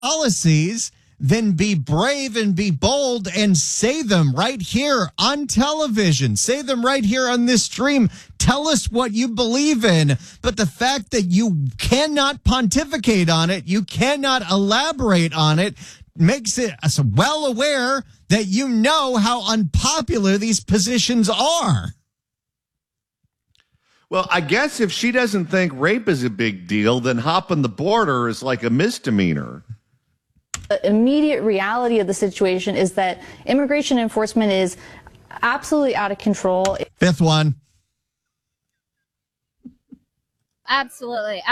policies, then be brave and be bold and say them right here on television. Say them right here on this stream. Tell us what you believe in. But the fact that you cannot pontificate on it, you cannot elaborate on it, makes it us well aware that you know how unpopular these positions are. Well, I guess if she doesn't think rape is a big deal, then hopping the border is like a misdemeanor. The immediate reality of the situation is that immigration enforcement is absolutely out of control. Fifth one. Absolutely.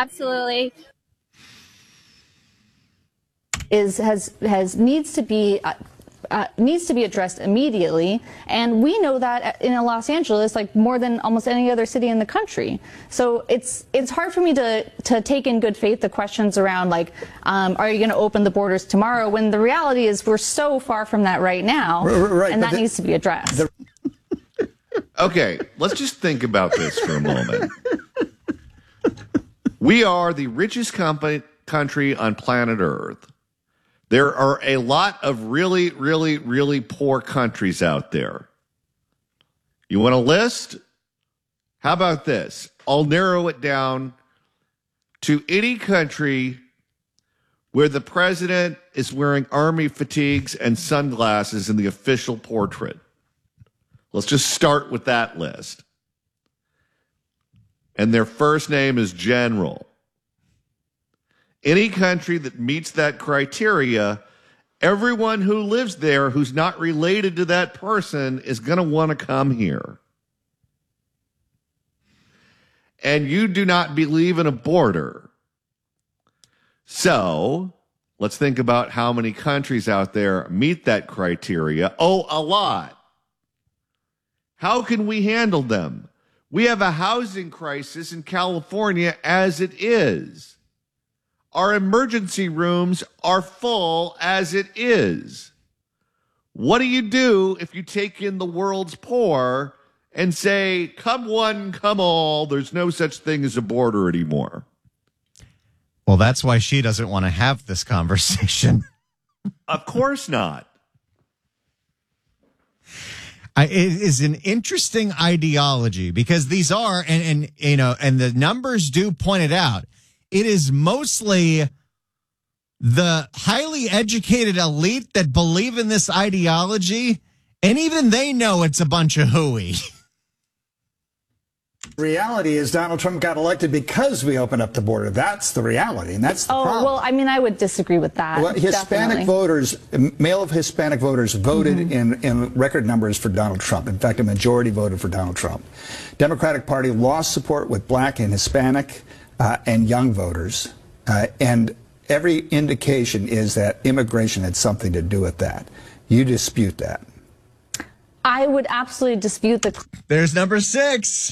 Needs to be addressed immediately, and we know that in Los Angeles, like more than almost any other city in the country. So it's hard for me to take in good faith the questions around like, are you going to open the borders tomorrow? When the reality is we're so far from that right now, right, and that needs to be addressed. Okay, let's just think about this for a moment. We are the richest country on planet Earth. There are a lot of really, really, really poor countries out there. You want a list? How about this? I'll narrow it down to any country where the president is wearing army fatigues and sunglasses in the official portrait. Let's just start with that list. And their first name is General. Any country that meets that criteria, everyone who lives there who's not related to that person is going to want to come here. And you do not believe in a border. So let's think about how many countries out there meet that criteria. Oh, a lot. How can we handle them? We have a housing crisis in California as it is. Our emergency rooms are full as it is. What do you do if you take in the world's poor and say, come one, come all, there's no such thing as a border anymore? Well, that's why she doesn't want to have this conversation. Of course not. It is an interesting ideology because these are, and the numbers do point it out. It is mostly the highly educated elite that believe in this ideology, and even they know it's a bunch of hooey. Reality is Donald Trump got elected because we opened up the border. That's the reality, and that's the problem. Well, I mean, I would disagree with that. Well, Hispanic voters, male of Hispanic voters voted in record numbers for Donald Trump. In fact, a majority voted for Donald Trump. Democratic Party lost support with black and Hispanic and young voters, and every indication is that immigration had something to do with that. You dispute that? I would absolutely dispute that. There's number 6.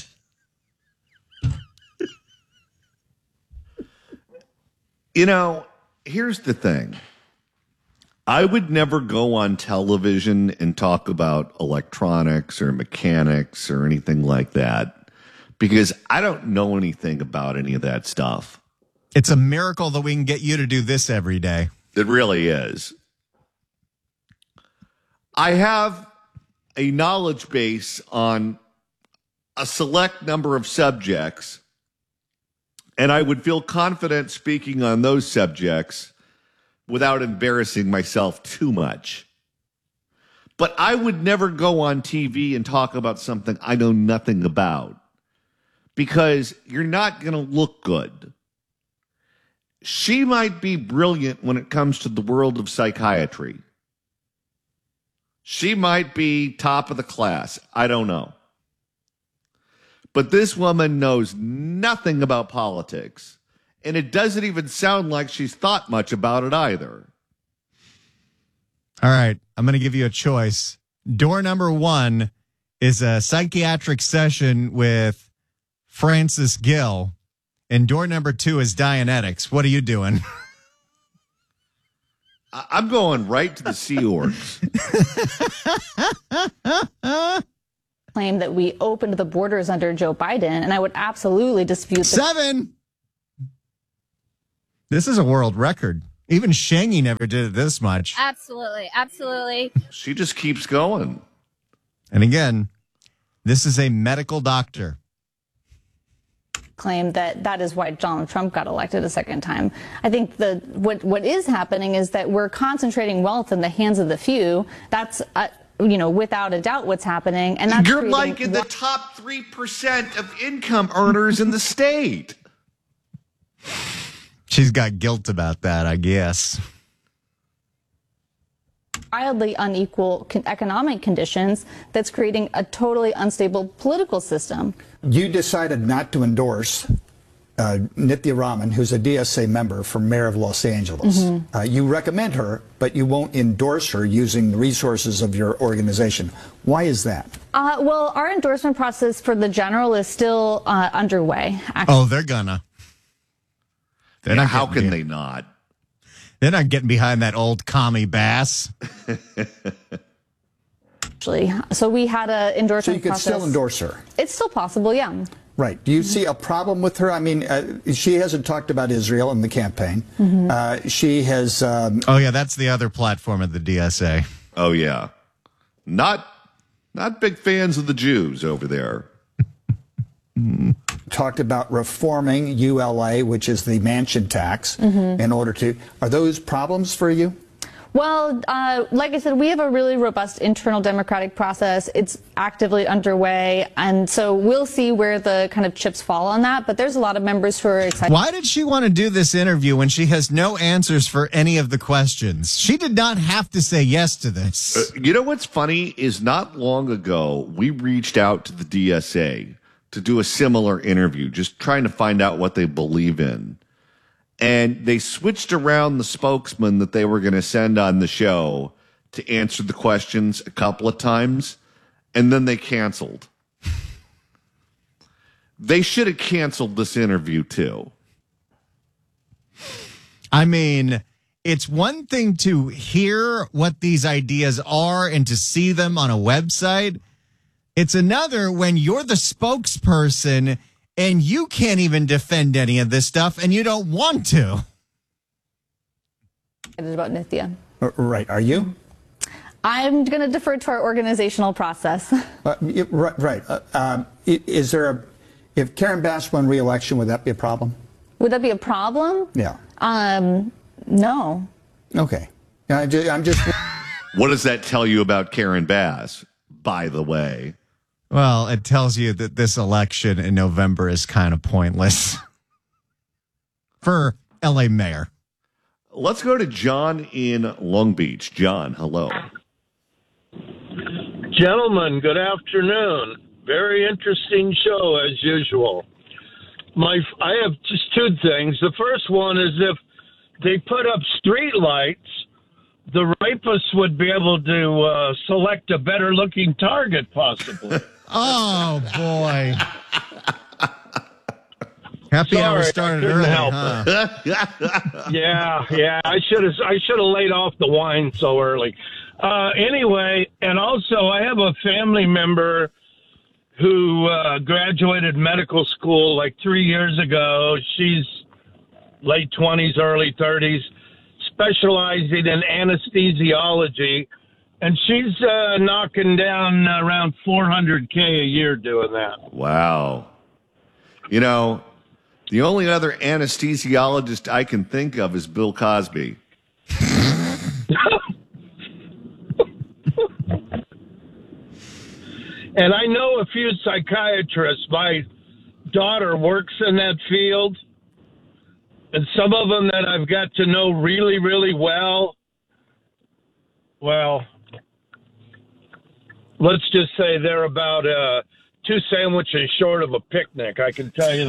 You know, here's the thing. I would never go on television and talk about electronics or mechanics or anything like that because I don't know anything about any of that stuff. It's a miracle that we can get you to do this every day. It really is. I have a knowledge base on a select number of subjects, and I would feel confident speaking on those subjects without embarrassing myself too much. But I would never go on TV and talk about something I know nothing about because you're not going to look good. She might be brilliant when it comes to the world of psychiatry. She might be top of the class. I don't know. But this woman knows nothing about politics, and it doesn't even sound like she's thought much about it either. All right, I'm going to give you a choice. Door number 1 is a psychiatric session with Francis Gill, and door number 2 is Dianetics. What are you doing? I'm going right to the Sea Orgs. Claim that we opened the borders under Joe Biden, and I would absolutely dispute 7. This is a world record. Even Shangy never did it this much. Absolutely. Absolutely. She just keeps going. And again, this is a medical doctor. Claim that is why Donald Trump got elected a second time. I think what is happening is that we're concentrating wealth in the hands of the few. That's without a doubt what's happening. And that's You're like in the top 3% of income earners in the state. She's got guilt about that, I guess. Wildly unequal economic conditions that's creating a totally unstable political system. You decided not to endorse Nithya Raman, who's a DSA member for mayor of Los Angeles. You recommend her, but you won't endorse her using the resources of your organization. Why is that? Well, our endorsement process for the general is still underway. Actually. Oh, they're gonna. How can they not? They're not getting behind that old commie bass. Actually, so we had an endorsement So you could process. still endorse her? It's still possible, yeah. Right. Do you see a problem with her? I mean, she hasn't talked about Israel in the campaign. She has... Oh, yeah, that's the other platform of the DSA. Oh, yeah. Not big fans of the Jews over there. talked about reforming ULA, which is the mansion tax, in order to... Are those problems for you? Well, like I said, we have a really robust internal democratic process. It's actively underway, and so we'll see where the kind of chips fall on that. But there's a lot of members who are excited. Why did she want to do this interview when she has no answers for any of the questions? She did not have to say yes to this. You know what's funny is not long ago, we reached out to the DSA to do a similar interview, just trying to find out what they believe in. And they switched around the spokesman that they were going to send on the show to answer the questions a couple of times, and then they canceled. They should have canceled this interview, too. I mean, it's one thing to hear what these ideas are and to see them on a website. It's another when you're the spokesperson and you can't even defend any of this stuff, and you don't want to. About Nithya. Right. Are you? I'm going to defer to our organizational process. Right. Is there a... If Karen Bass won re-election, would that be a problem? Would that be a problem? Yeah. No. Okay. I'm just... What does that tell you about Karen Bass, by the way? Well, it tells you that this election in November is kind of pointless for L.A. mayor. Let's go to John in Long Beach. John, hello. Gentlemen, good afternoon. Very interesting show as usual. I have just two things. The first one is if they put up street lights, the rapists would be able to select a better looking target, possibly. Oh, boy. Happy hour started early, huh? Yeah. I should have laid off the wine so early. Anyway, and also I have a family member who graduated medical school like 3 years ago. She's late 20s, early 30s, specializing in anesthesiology. And she's knocking down around $400K a year doing that. Wow. You know, the only other anesthesiologist I can think of is Bill Cosby. And I know a few psychiatrists. My daughter works in that field. And some of them that I've got to know really, really well, let's just say they're about 2 sandwiches short of a picnic. I can tell you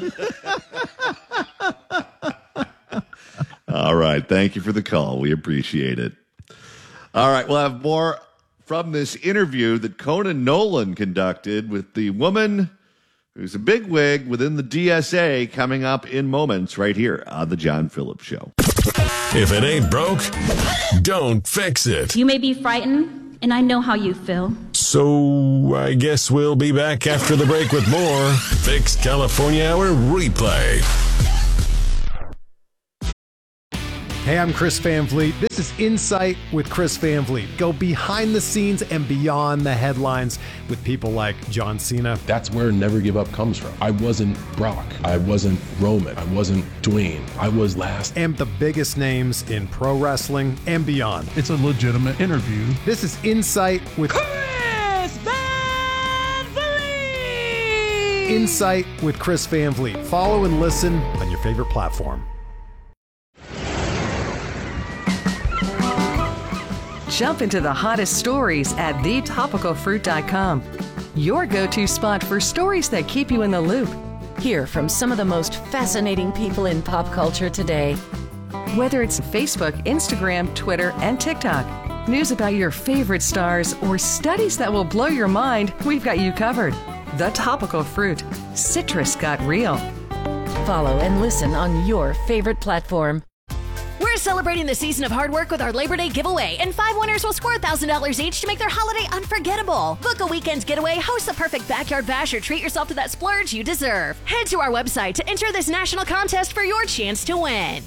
that. All right. Thank you for the call. We appreciate it. All right. We'll have more from this interview that Conan Nolan conducted with the woman who's a bigwig within the DSA coming up in moments right here on The John Phillips Show. If it ain't broke, don't fix it. You may be frightened, and I know how you feel. So I guess we'll be back after the break with more Fixed California Hour Replay. Hey, I'm Chris Van Vliet. This is Insight with Chris Van Vliet. Go behind the scenes and beyond the headlines with people like John Cena. That's where Never Give Up comes from. I wasn't Brock. I wasn't Roman. I wasn't Dwayne. I was last. And the biggest names in pro wrestling and beyond. It's a legitimate interview. This is Insight with Chris Van Vliet. Insight with Chris Van Vliet. Follow and listen on your favorite platform. Jump into the hottest stories at thetopicalfruit.com. Your go-to spot for stories that keep you in the loop. Hear from some of the most fascinating people in pop culture today. Whether it's Facebook, Instagram, Twitter, and TikTok, news about your favorite stars, or studies that will blow your mind, we've got you covered. The Topical Fruit. Citrus got real. Follow and listen on your favorite platform. We're celebrating the season of hard work with our Labor Day giveaway, and 5 winners will score $1,000 each to make their holiday unforgettable. Book a weekend's getaway, host the perfect backyard bash, or treat yourself to that splurge you deserve. Head to our website to enter this national contest for your chance to win.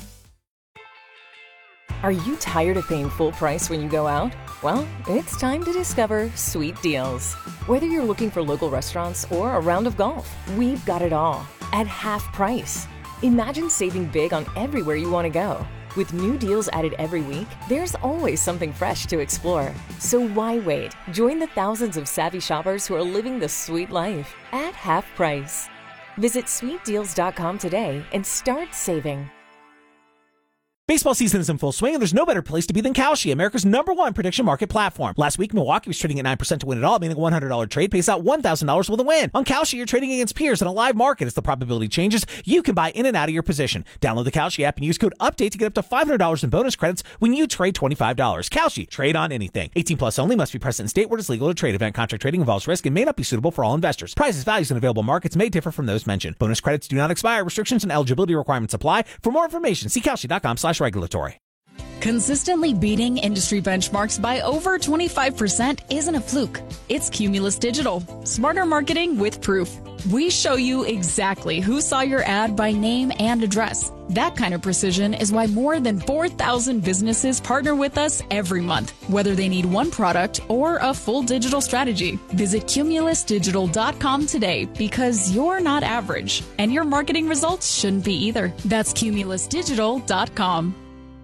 Are you tired of paying full price when you go out? Well, it's time to discover Sweet Deals. Whether you're looking for local restaurants or a round of golf, we've got it all at half price. Imagine saving big on everywhere you want to go. With new deals added every week, there's always something fresh to explore. So why wait? Join the thousands of savvy shoppers who are living the sweet life at half price. Visit sweetdeals.com today and start saving. Baseball season is in full swing, and there's no better place to be than Kalshi, America's #1 prediction market platform. Last week, Milwaukee was trading at 9% to win it all, meaning a $100 trade pays out $1,000 with a win. On Kalshi, you're trading against peers in a live market. As the probability changes, you can buy in and out of your position. Download the Kalshi app and use code UPDATE to get up to $500 in bonus credits when you trade $25. Kalshi, trade on anything. 18 plus only, must be present in state where it is legal to trade. Event contract trading involves risk and may not be suitable for all investors. Prices, values, and available markets may differ from those mentioned. Bonus credits do not expire. Restrictions and eligibility requirements apply. For more information, see Kalshi.com/regulatory. Consistently beating industry benchmarks by over 25% isn't a fluke. It's Cumulus Digital. Smarter marketing with proof. We show you exactly who saw your ad by name and address. That kind of precision is why more than 4,000 businesses partner with us every month, whether they need one product or a full digital strategy. Visit cumulusdigital.com today, because you're not average, and your marketing results shouldn't be either. That's cumulusdigital.com.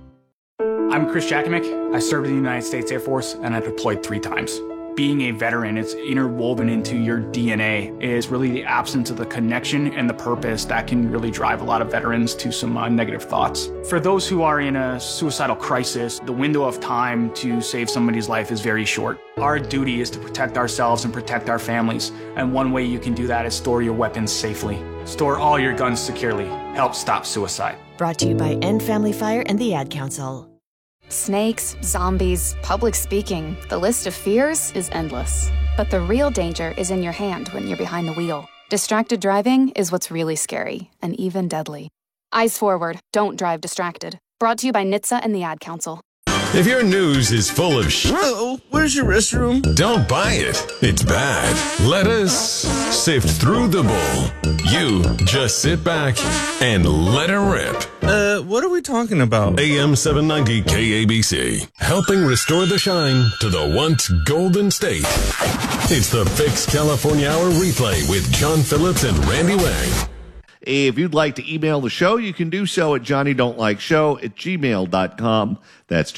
I'm Chris Jakimick. I served in the United States Air Force, and I deployed 3 times. Being a veteran, it's interwoven into your DNA. It is really the absence of the connection and the purpose that can really drive a lot of veterans to some negative thoughts. For those who are in a suicidal crisis, the window of time to save somebody's life is very short. Our duty is to protect ourselves and protect our families, and one way you can do that is store your weapons safely. Store all your guns securely. Help stop suicide. Brought to you by End Family Fire and the Ad Council. Snakes, zombies, public speaking. The list of fears is endless. But the real danger is in your hand when you're behind the wheel. Distracted driving is what's really scary and even deadly. Eyes forward. Don't drive distracted. Brought to you by NHTSA and the Ad Council. If your news is full of Uh-oh, where's your restroom? Don't buy it. It's bad. Let us sift through the bull. You just sit back and let it rip. What are we talking about? AM 790 KABC, helping restore the shine to the once golden state. It's the Fix California Hour replay with John Phillips and Randy Wang. If you'd like to email the show, you can do so at johnnydon'tlikeshow@gmail.com. That's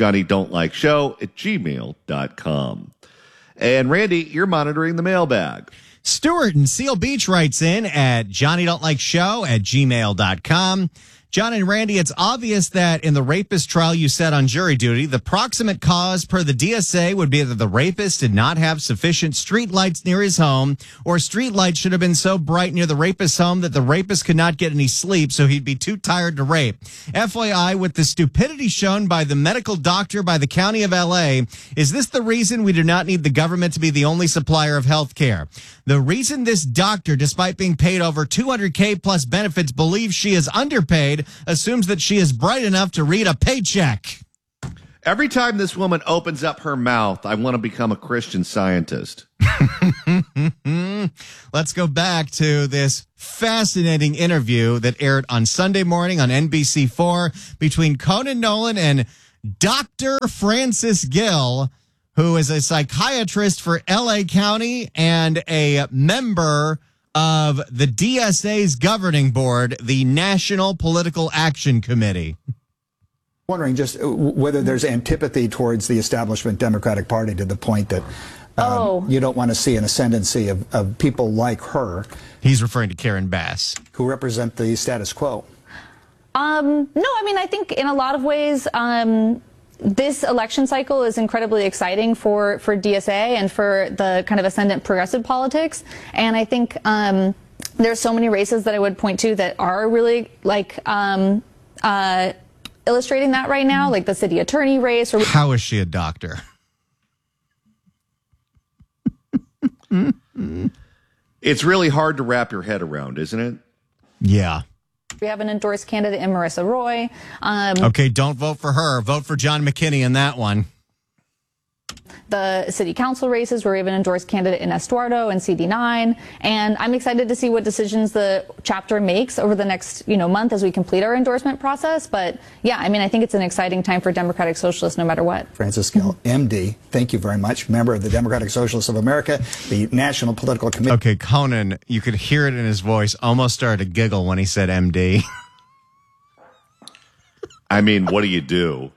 johnnydon'tlikeshow@gmail.com. And Randy, you're monitoring the mailbag. Stuart in Seal Beach writes in at johnnydon'tlikeshow@gmail.com. John and Randy, it's obvious that in the rapist trial you set on jury duty, the proximate cause per the DSA would be that the rapist did not have sufficient street lights near his home, or street lights should have been so bright near the rapist's home that the rapist could not get any sleep, so he'd be too tired to rape. FYI, with the stupidity shown by the medical doctor by the county of LA, is this the reason we do not need the government to be the only supplier of health care? The reason this doctor, despite being paid over $200K plus benefits, believes she is underpaid assumes that she is bright enough to read a paycheck. Every time this woman opens up her mouth, I want to become a Christian Scientist. Let's go back to this fascinating interview that aired on Sunday morning on NBC4 between Conan Nolan and Dr. Francis Gill, who is a psychiatrist for LA County and a member of the DSA's governing board, the National Political Action Committee. Wondering just whether there's antipathy towards the establishment Democratic Party to the point that you don't want to see an ascendancy of people like her. He's referring to Karen Bass, who represent the status quo. No, I mean, I think in a lot of ways, this election cycle is incredibly exciting for DSA and for the kind of ascendant progressive politics. And I think there's so many races that I would point to that are really like illustrating that right now, like the city attorney race. Or how is she a doctor? It's really hard to wrap your head around, isn't it? Yeah. We have an endorsed candidate in Marissa Roy. Okay, don't vote for her. Vote for John McKinney in that one. The city council races where we have an endorsed candidate in Estuardo and CD9. And I'm excited to see what decisions the chapter makes over the next month as we complete our endorsement process. But yeah, I mean, I think it's an exciting time for Democratic Socialists no matter what. Francis Gill, MD, thank you very much. Member of the Democratic Socialists of America, the National Political Committee. Okay, Conan, you could hear it in his voice, almost started to giggle when he said MD. I mean, what do you do?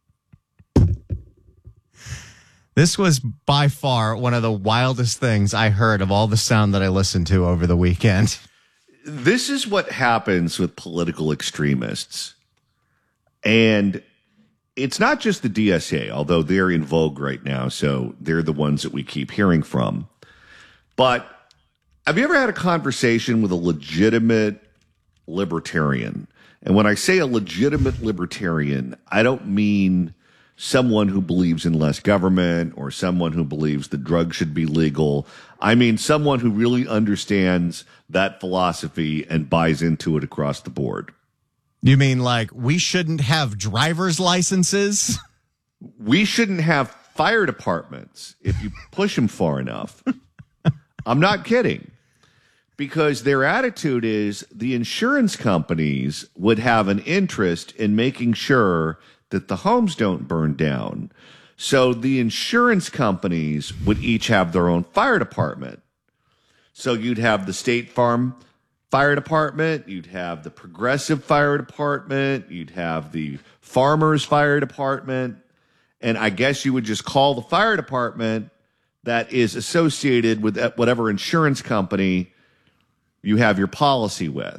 This was by far one of the wildest things I heard of all the sound that I listened to over the weekend. This is what happens with political extremists. And it's not just the DSA, although they're in vogue right now, so they're the ones that we keep hearing from. But have you ever had a conversation with a legitimate libertarian? And when I say a legitimate libertarian, I don't mean someone who believes in less government or someone who believes that drugs should be legal. I mean someone who really understands that philosophy and buys into it across the board. You mean like we shouldn't have driver's licenses? We shouldn't have fire departments if you push them far enough. I'm not kidding. Because their attitude is the insurance companies would have an interest in making sure that the homes don't burn down. So the insurance companies would each have their own fire department. So you'd have the State Farm Fire Department, you'd have the Progressive Fire Department, you'd have the Farmers Fire Department, and I guess you would just call the fire department that is associated with whatever insurance company you have your policy with.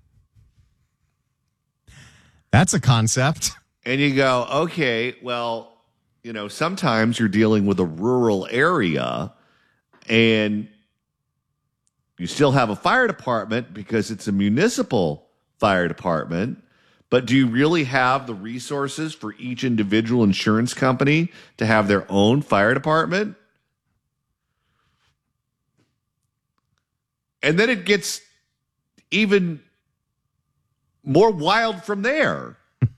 That's a concept. And you go, okay, well, sometimes you're dealing with a rural area and you still have a fire department because it's a municipal fire department. But do you really have the resources for each individual insurance company to have their own fire department? And then it gets even more wild from there.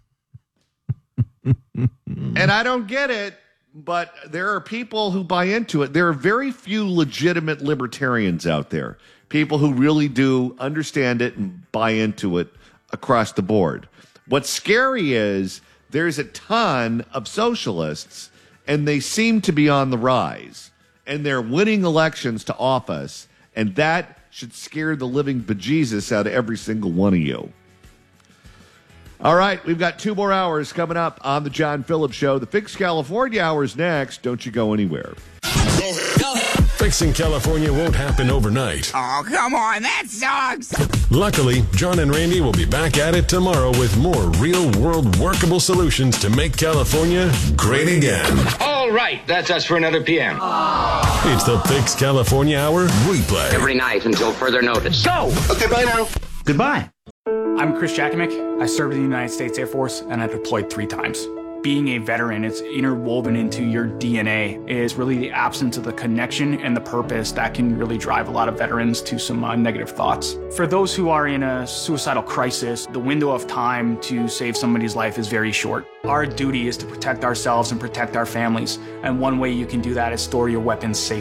And I don't get it, but there are people who buy into it. There are very few legitimate libertarians out there, people who really do understand it and buy into it across the board. What's scary is there's a ton of socialists, and they seem to be on the rise, and they're winning elections to office, and that should scare the living bejesus out of every single one of you. All right, we've got 2 more hours coming up on the John Phillips Show. The Fix California hour is next. Don't you go anywhere. Fixing California won't happen overnight. Oh, come on, that sucks. Luckily, John and Randy will be back at it tomorrow with more real-world workable solutions to make California great again. All right, that's us for another PM. It's the Fix California Hour replay. Every night until further notice. Go! Okay, bye now. Goodbye. I'm Chris Jakimick. I served in the United States Air Force, and I deployed 3 times. Being a veteran, it's interwoven into your DNA, is really the absence of the connection and the purpose that can really drive a lot of veterans to some negative thoughts. For those who are in a suicidal crisis, the window of time to save somebody's life is very short. Our duty is to protect ourselves and protect our families, and one way you can do that is store your weapons safely.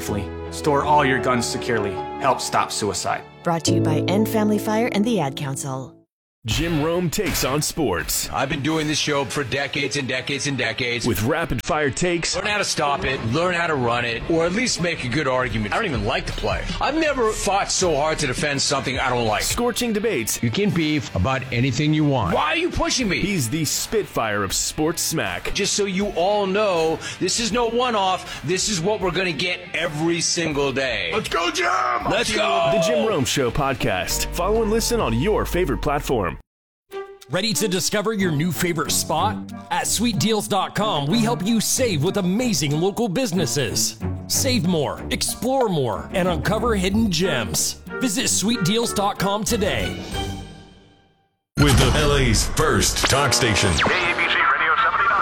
Store all your guns securely. Help stop suicide. Brought to you by End Family Fire and the Ad Council. Jim Rome takes on sports. I've been doing this show for decades and decades and decades. With rapid fire takes. Learn how to stop it, learn how to run it, or at least make a good argument. I don't even like to play. I've never fought so hard to defend something I don't like. Scorching debates. You can beef about anything you want. Why are you pushing me? He's the Spitfire of sports smack. Just so you all know, this is no one-off. This is what we're going to get every single day. Let's go, Jim! Let's go! The Jim Rome Show podcast. Follow and listen on your favorite platform. Ready to discover your new favorite spot? At sweetdeals.com, we help you save with amazing local businesses. Save more, explore more, and uncover hidden gems. Visit sweetdeals.com today. With the LA's first talk station. KABC Radio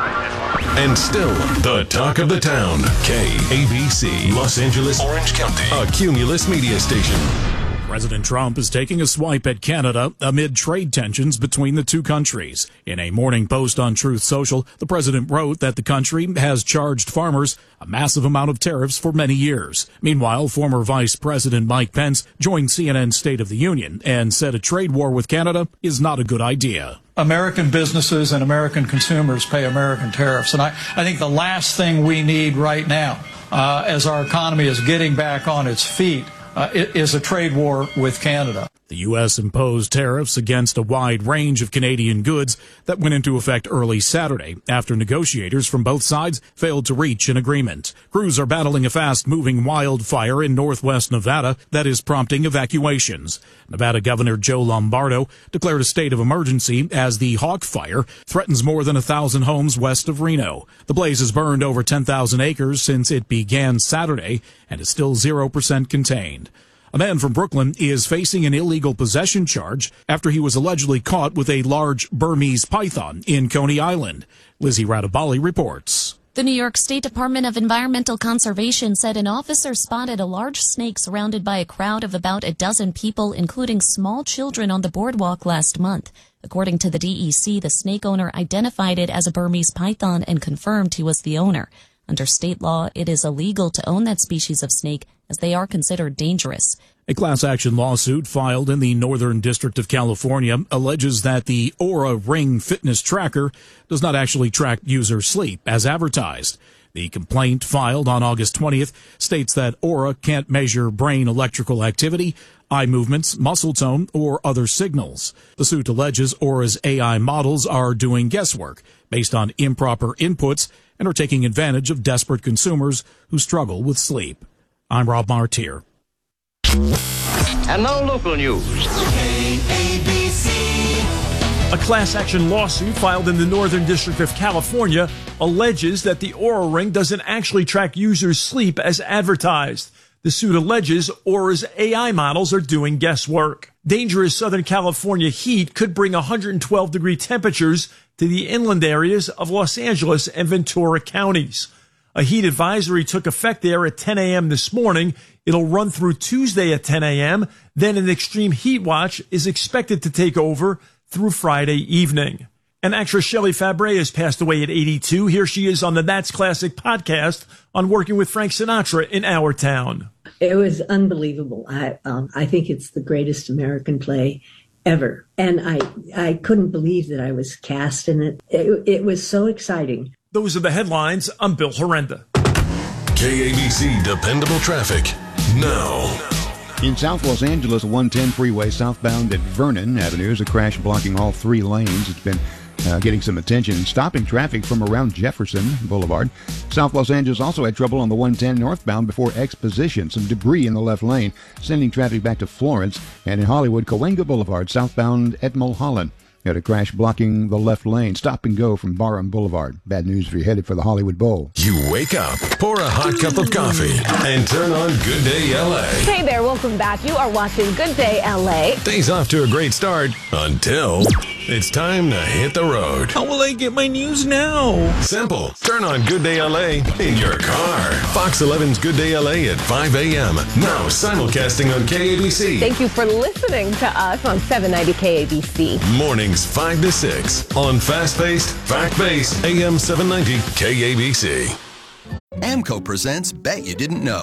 79. And still the talk of the town. KABC, Los Angeles, Orange County, a Cumulus media station. President Trump is taking a swipe at Canada amid trade tensions between the two countries. In a morning post on Truth Social, the president wrote that the country has charged farmers a massive amount of tariffs for many years. Meanwhile, former Vice President Mike Pence joined CNN's State of the Union and said a trade war with Canada is not a good idea. American businesses and American consumers pay American tariffs. And I think the last thing we need right now, as our economy is getting back on its feet, is a trade war with Canada. The U.S. imposed tariffs against a wide range of Canadian goods that went into effect early Saturday after negotiators from both sides failed to reach an agreement. Crews are battling a fast-moving wildfire in northwest Nevada that is prompting evacuations. Nevada Governor Joe Lombardo declared a state of emergency as the Hawk Fire threatens more than 1,000 homes west of Reno. The blaze has burned over 10,000 acres since it began Saturday and is still 0% contained. A man from Brooklyn is facing an illegal possession charge after he was allegedly caught with a large Burmese python in Coney Island. Lizzie Radabali reports. The New York State Department of Environmental Conservation said an officer spotted a large snake surrounded by a crowd of about a dozen people, including small children, on the boardwalk last month. According to the DEC, the snake owner identified it as a Burmese python and confirmed he was the owner. Under state law, it is illegal to own that species of snake, as they are considered dangerous. A class action lawsuit filed in the Northern District of California alleges that the Oura Ring fitness tracker does not actually track user sleep as advertised. The complaint filed on August 20th states that Oura can't measure brain electrical activity, eye movements, muscle tone, or other signals. The suit alleges Oura's AI models are doing guesswork based on improper inputs and are taking advantage of desperate consumers who struggle with sleep. I'm Rob Martyr. And now local news. A class action lawsuit filed in the Northern District of California alleges that the Oura Ring doesn't actually track users' sleep as advertised. The suit alleges Aura's AI models are doing guesswork. Dangerous Southern California heat could bring 112-degree temperatures to the inland areas of Los Angeles and Ventura counties. A heat advisory took effect there at 10 a.m. this morning. It'll run through Tuesday at 10 a.m. Then an extreme heat watch is expected to take over through Friday evening. And actress Shelley Fabares has passed away at 82. Here she is on the That's Classic podcast on working with Frank Sinatra in our town. It was unbelievable. I think it's the greatest American play ever. And I couldn't believe that I was cast in it. It was so exciting. Those are the headlines. I'm Bill Horrenda. KABC Dependable Traffic now. In South Los Angeles, 110 freeway southbound at Vernon Avenue is a crash blocking all three lanes. It's been getting some attention, stopping traffic from around Jefferson Boulevard. South Los Angeles also had trouble on the 110 northbound before Exposition. Some debris in the left lane, sending traffic back to Florence. And in Hollywood, Cahuenga Boulevard, southbound at Mulholland. Had a crash blocking the left lane. Stop and go from Barham Boulevard. Bad news if you're headed for the Hollywood Bowl. You wake up, pour a hot cup of coffee, and turn on Good Day LA. Hey there, welcome back. You are watching Good Day LA. Day's off to a great start until it's time to hit the road. How will I get my news now? Simple. Turn on Good Day LA in your car. Fox 11's Good Day LA at 5 a.m. Now simulcasting on KABC. Thank you for listening to us on 790 KABC. Mornings 5 to 6 on fast-paced, fact-based AM 790 KABC. AMCO presents Bet You Didn't Know.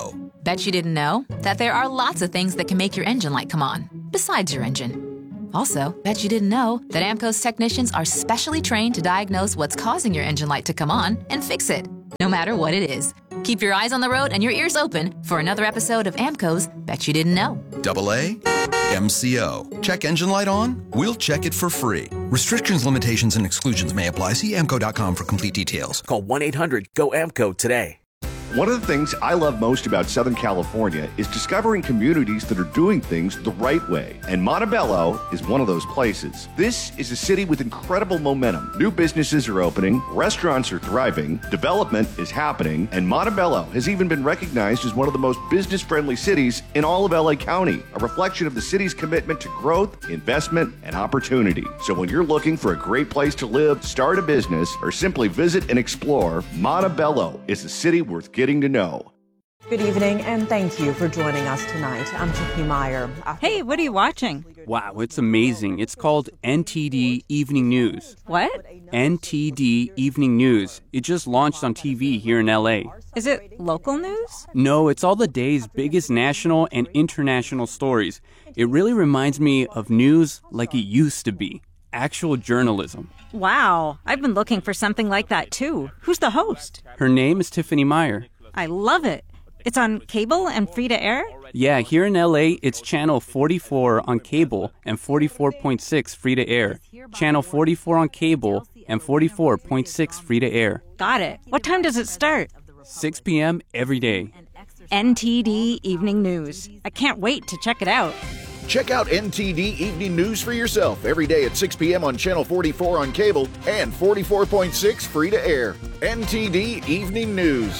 Bet you didn't know that there are lots of things that can make your engine light come on, besides your engine. Also, bet you didn't know that AMCO's technicians are specially trained to diagnose what's causing your engine light to come on and fix it, no matter what it is. Keep your eyes on the road and your ears open for another episode of AMCO's Bet You Didn't Know. AA MCO. Check engine light on? We'll check it for free. Restrictions, limitations, and exclusions may apply. See AMCO.com for complete details. Call 1-800-GO-AMCO today. One of the things I love most about Southern California is discovering communities that are doing things the right way. And Montebello is one of those places. This is a city with incredible momentum. New businesses are opening, restaurants are thriving, development is happening, and Montebello has even been recognized as one of the most business-friendly cities in all of LA County, a reflection of the city's commitment to growth, investment, and opportunity. So when you're looking for a great place to live, start a business, or simply visit and explore, Montebello is a city worth getting to know. Good evening, and thank you for joining us tonight. I'm Tiffany Meyer. Hey, what are you watching? Wow, it's amazing. It's called NTD Evening News. What? NTD Evening News. It just launched on TV here in LA. Is it local news? No, it's all the day's biggest national and international stories. It really reminds me of news like it used to be. Actual journalism. Wow, I've been looking for something like that too. Who's the host? Her name is Tiffany Meyer. I love it. It's on cable and free to air? Yeah, here in LA, it's channel 44 on cable and 44.6 free to air. Channel 44 on cable and 44.6 free to air. Got it. What time does it start? 6 p.m. every day. NTD Evening News. I can't wait to check it out. Check out NTD Evening News for yourself every day at 6 p.m. on Channel 44 on cable and 44.6 free to air. NTD Evening News.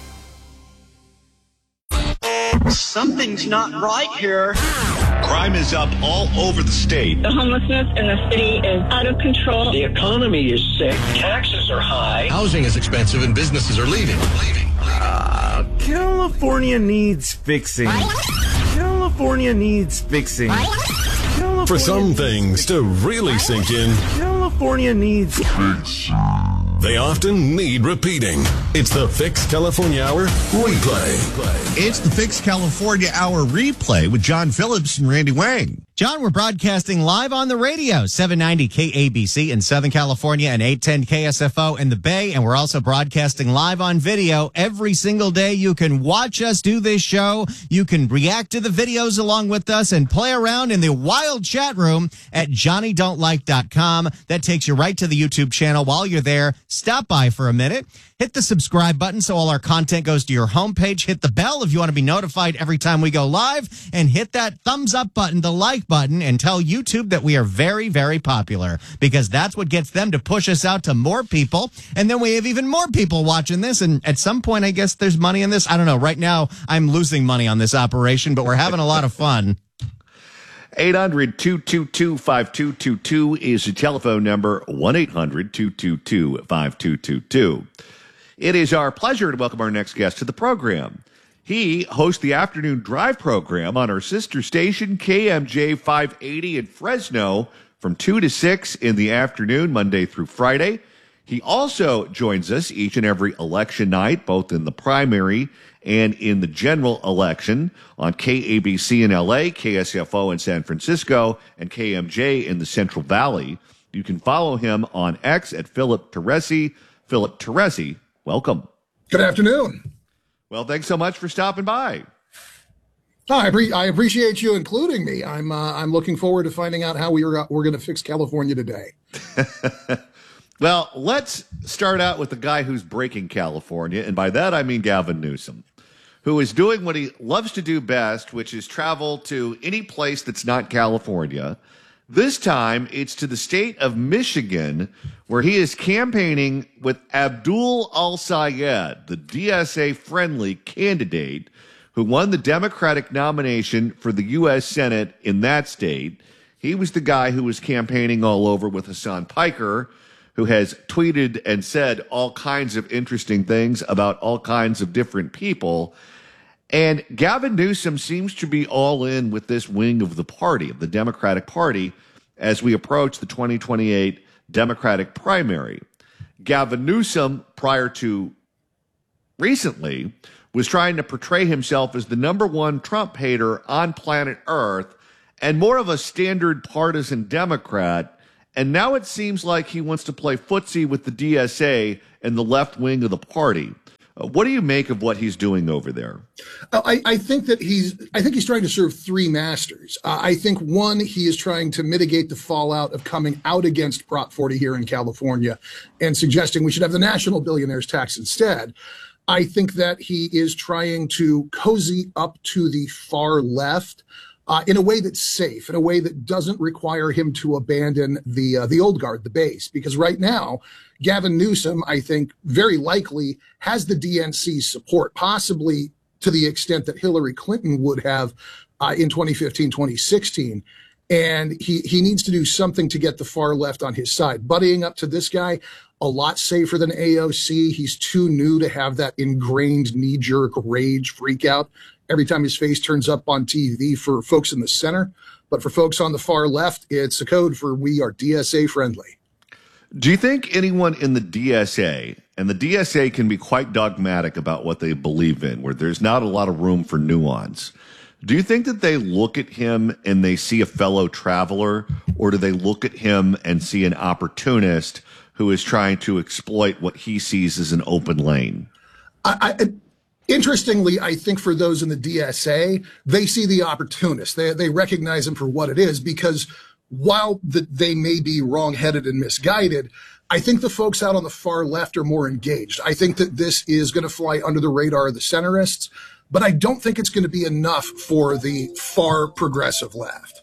Something's not right here. Crime is up all over the state. The homelessness in the city is out of control. The economy is sick. Taxes are high. Housing is expensive and businesses are leaving. California needs fixing. California needs fixing. For some things to really sink in, California needs fixing. They often need repeating. It's the Fix California Hour replay. It's the Fix California Hour replay with John Phillips and Randy Wang. John, we're broadcasting live on the radio, 790 KABC in Southern California and 810 KSFO in the Bay. And we're also broadcasting live on video every single day. You can watch us do this show. You can react to the videos along with us and play around in the wild chat room at JohnnyDon'tLike.com. That takes you right to the YouTube channel. While you're there, stop by for a minute. Hit the subscribe button so all our content goes to your homepage. Hit the bell if you want to be notified every time we go live. And hit that thumbs up button, the like button, and tell YouTube that we are very, very popular, because that's what gets them to push us out to more people. And then we have even more people watching this. And at some point, I guess there's money in this. I don't know. Right now, I'm losing money on this operation, but we're having a lot of fun. 800-222-5222 is the telephone number, 1-800-222-5222. It is our pleasure to welcome our next guest to the program. He hosts the afternoon drive program on our sister station, KMJ 580 in Fresno, from 2 to 6 in the afternoon, Monday through Friday. He also joins us each and every election night, both in the primary and in the general election, on KABC in LA, KSFO in San Francisco, and KMJ in the Central Valley. You can follow him on X at Philip Teresi. Philip Teresi, welcome. Good afternoon. Well, thanks so much for stopping by. Oh, I appreciate you including me. I'm looking forward to finding out how we're going to fix California today. Well, let's start out with the guy who's breaking California, and by that I mean Gavin Newsom, who is doing what he loves to do best, which is travel to any place that's not California. This time, it's to the state of Michigan, where he is campaigning with Abdul Al-Sayed, the DSA-friendly candidate who won the Democratic nomination for the U.S. Senate in that state. He was the guy who was campaigning all over with Hassan Piker, who has tweeted and said all kinds of interesting things about all kinds of different people. And Gavin Newsom seems to be all in with this wing of the party, of the Democratic Party, as we approach the 2028 Democratic primary. Gavin Newsom, prior to recently was trying to portray himself as the number one Trump hater on planet Earth and more of a standard partisan Democrat. And now it seems like he wants to play footsie with the DSA and the left wing of the party. What do you make of what he's doing over there? I think he's trying to serve three masters. I think one, he is trying to mitigate the fallout of coming out against Prop 40 here in California and suggesting we should have the national billionaires tax instead. I think that he is trying to cozy up to the far left in a way that's safe, in a way that doesn't require him to abandon the old guard, the base. Because right now, Gavin Newsom, I think, very likely has the DNC's support, possibly to the extent that Hillary Clinton would have in 2015, 2016. And he needs to do something to get the far left on his side. Buddying up to this guy, a lot safer than AOC. He's too new to have that ingrained knee-jerk rage freakout every time his face turns up on TV for folks in the center. But for folks on the far left, it's a code for we are DSA friendly. Do you think anyone in the DSA, and the DSA can be quite dogmatic about what they believe in, where there's not a lot of room for nuance, do you think that they look at him and they see a fellow traveler, or do they look at him and see an opportunist who is trying to exploit what he sees as an open lane? Interestingly, I think for those in the DSA, they see the opportunist. They recognize him for what it is, because while they may be wrong-headed and misguided, I think the folks out on the far left are more engaged. I think that this is going to fly under the radar of the centerists, but I don't think it's going to be enough for the far progressive left.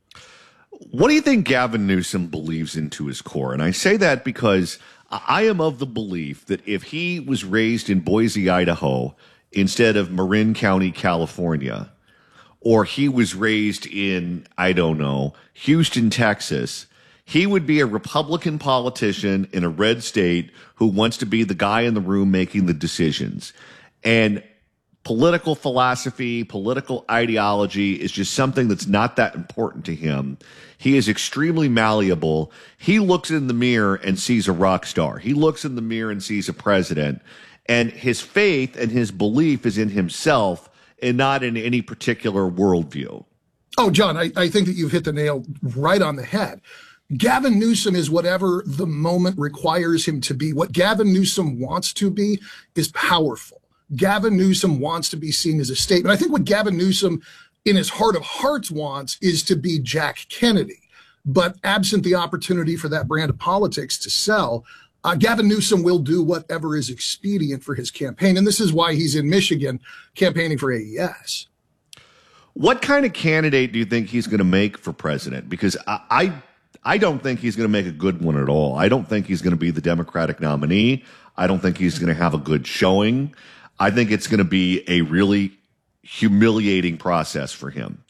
What do you think Gavin Newsom believes in to his core? And I say that because I am of the belief that if he was raised in Boise, Idaho, instead of Marin County, California, or he was raised in, I don't know, Houston, Texas, he would be a Republican politician in a red state who wants to be the guy in the room making the decisions. And political philosophy, political ideology is just something that's not that important to him. He is extremely malleable. He looks in the mirror and sees a rock star. He looks in the mirror and sees a president. And his faith and his belief is in himself and not in any particular worldview. Oh, John, I think that you've hit the nail right on the head. Gavin Newsom is whatever the moment requires him to be. What Gavin Newsom wants to be is powerful. Gavin Newsom wants to be seen as a statement. I think what Gavin Newsom, in his heart of hearts, wants is to be Jack Kennedy. But absent the opportunity for that brand of politics to sell, Gavin Newsom will do whatever is expedient for his campaign. And this is why he's in Michigan campaigning for AES. What kind of candidate do you think he's going to make for president? Because I don't think he's going to make a good one at all. I don't think he's going to be the Democratic nominee. I don't think he's going to have a good showing. I think it's going to be a really humiliating process for him.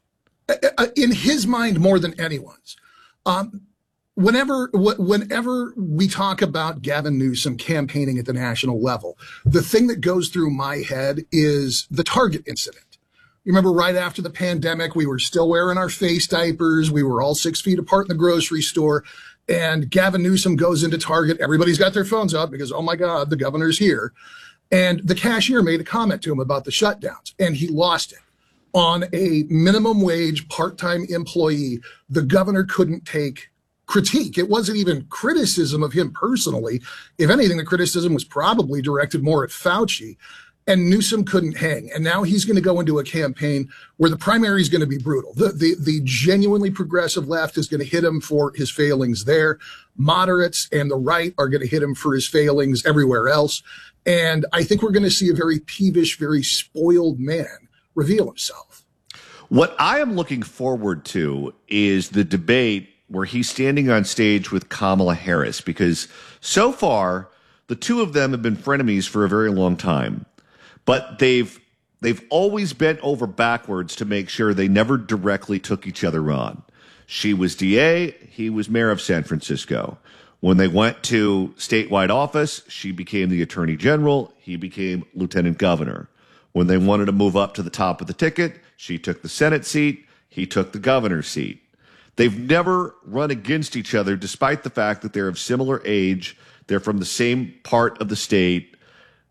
In his mind, more than anyone's. Whenever we talk about Gavin Newsom campaigning at the national level, the thing that goes through my head is the Target incident. You remember right after the pandemic, we were still wearing our face diapers. We were all 6 feet apart in the grocery store. And Gavin Newsom goes into Target. Everybody's got their phones out because, oh my God, the governor's here. And the cashier made a comment to him about the shutdowns, and he lost it. On a minimum wage part-time employee, the governor couldn't take critique. It wasn't even criticism of him personally. If anything, the criticism was probably directed more at Fauci. And Newsom couldn't hang. And now he's going to go into a campaign where the primary is going to be brutal. The genuinely progressive left is going to hit him for his failings there. Moderates and the right are going to hit him for his failings everywhere else. And I think we're going to see a very peevish, very spoiled man reveal himself. What I am looking forward to is the debate where he's standing on stage with Kamala Harris, because so far the two of them have been frenemies for a very long time. But they've always bent over backwards to make sure they never directly took each other on. She was DA, he was mayor of San Francisco. When they went to statewide office, she became the attorney general, he became lieutenant governor. When they wanted to move up to the top of the ticket, she took the Senate seat, he took the governor's seat. They've never run against each other, despite the fact that they're of similar age, they're from the same part of the state.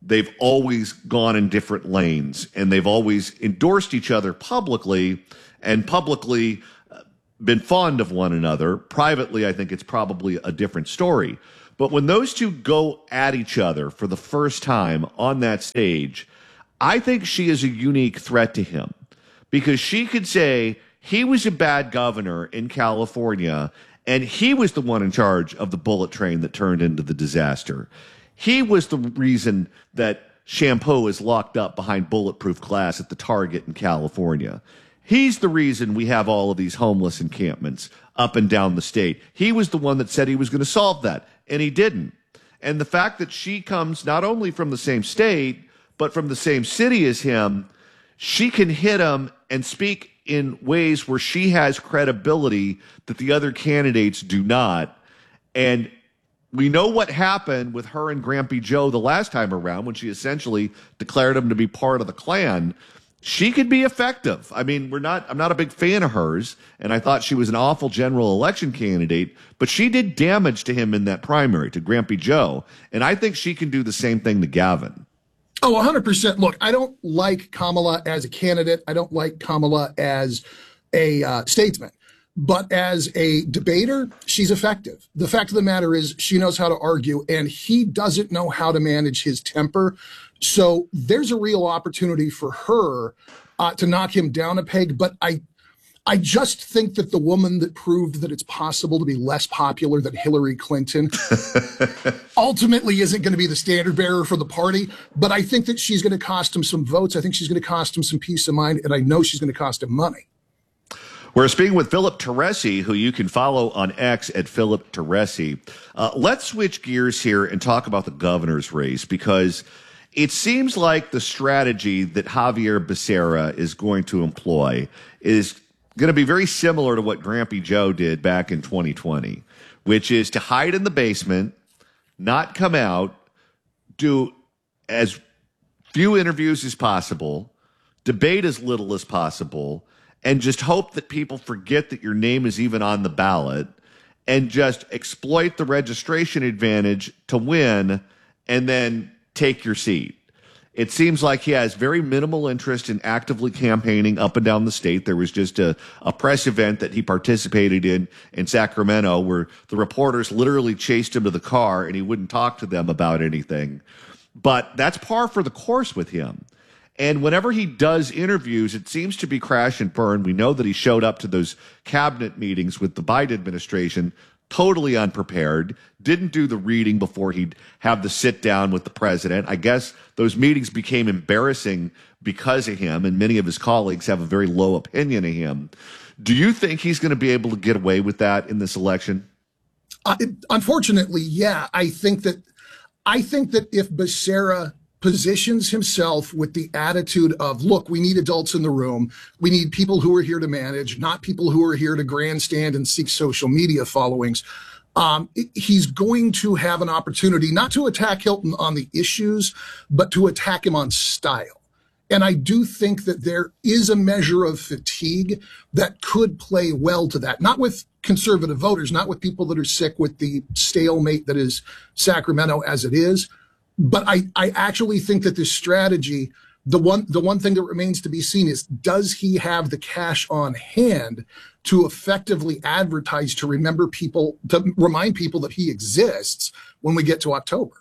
they've always gone in different lanes, and they've always endorsed each other publicly and publicly been fond of one another. Privately, I think it's probably a different story. But when those two go at each other for the first time on that stage, I think she is a unique threat to him, because she could say he was a bad governor in California and he was the one in charge of the bullet train that turned into the disaster. He was the reason that shampoo is locked up behind bulletproof glass at the Target in California. He's the reason we have all of these homeless encampments up and down the state. He was the one that said he was going to solve that, and he didn't. And the fact that she comes not only from the same state, but from the same city as him, she can hit him and speak in ways where she has credibility that the other candidates do not. And we know what happened with her and Grampy Joe the last time around when she essentially declared him to be part of the Klan. She could be effective. I mean, I'm not a big fan of hers, and I thought she was an awful general election candidate, but she did damage to him in that primary, to Grampy Joe, and I think she can do the same thing to Gavin. Oh, 100%. Look, I don't like Kamala as a candidate. I don't like Kamala as a statesman. But as a debater, she's effective. The fact of the matter is she knows how to argue, and he doesn't know how to manage his temper. So there's a real opportunity for her to knock him down a peg. But I just think that the woman that proved that it's possible to be less popular than Hillary Clinton ultimately isn't going to be the standard bearer for the party. But I think that she's going to cost him some votes. I think she's going to cost him some peace of mind. And I know she's going to cost him money. We're speaking with Philip Teresi, who you can follow on X at Philip Teresi. Let's switch gears here and talk about the governor's race, because it seems like the strategy that Javier Becerra is going to employ is going to be very similar to what Grampy Joe did back in 2020, which is to hide in the basement, not come out, do as few interviews as possible, debate as little as possible, and just hope that people forget that your name is even on the ballot, and just exploit the registration advantage to win and then take your seat. It seems like he has very minimal interest in actively campaigning up and down the state. There was just a press event that he participated in Sacramento where the reporters literally chased him to the car and he wouldn't talk to them about anything. But that's par for the course with him. And whenever he does interviews, it seems to be crash and burn. We know that he showed up to those cabinet meetings with the Biden administration totally unprepared, didn't do the reading before he'd have the sit down with the president. I guess those meetings became embarrassing because of him, and many of his colleagues have a very low opinion of him. Do you think he's going to be able to get away with that in this election? Unfortunately, yeah. I think that if Becerra positions himself with the attitude of, look, we need adults in the room. We need people who are here to manage, not people who are here to grandstand and seek social media followings. He's going to have an opportunity not to attack Hilton on the issues, but to attack him on style. And I do think that there is a measure of fatigue that could play well to that, not with conservative voters, not with people that are sick with the stalemate that is Sacramento as it is. But I actually think that this strategy, the one thing that remains to be seen is, does he have the cash on hand to effectively advertise, to remind people that he exists when we get to October?